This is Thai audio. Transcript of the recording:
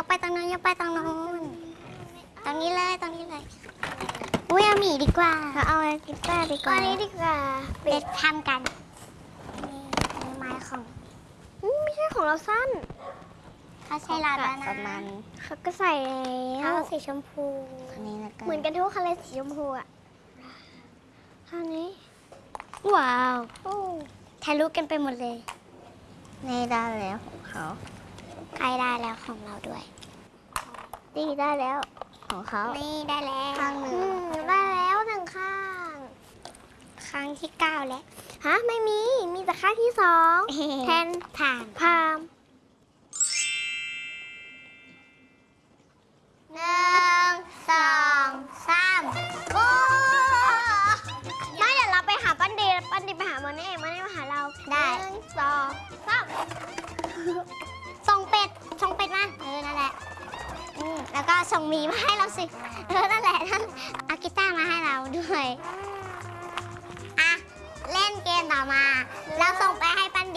กไปตรงนู้นยกไปตรงนู้นตรงนี้เลยตรงนี้เลยอุ้ยเอาหมีดีกว่าเอากีตาร์ดีกว่าอันนี้ดีกว่าเด็ดทำกันนี่ไม้ของไม่ใช่ของเราสั้นเขาใช้ลาดาประมาณเขาก็ใส่แล้วสีชมพูอันนี้แล้วกันเหมือนกันทุกคันเลยสีชมพูอ่ะอันนี้ว้าวทะลุกันไปหมดเลยนี่ได้แล้วของเขาใครได้แล้วของเราด้วยนี่ได้แล้วของเขานี่ได้แล้วข้างหนึ่งได้แล้วหนึ่งข้างข้างที่9แล้วฮะไม่มีแต่ข้างที่2แทนผ่านพาม1 2 3โอ้ไม่เดี๋ยวเราไปหาปั้นดีไปหามันนี่มาหาเราได้1 2 3ส่งเป็ดมานั่นแหละแล้วก็ส่งหมีมาให้เราสินั่นแหละท่านเอากีตาร์มาให้เราด้วยอ่ะเล่นเกมต่อมาเราส่งไปให้ปั้น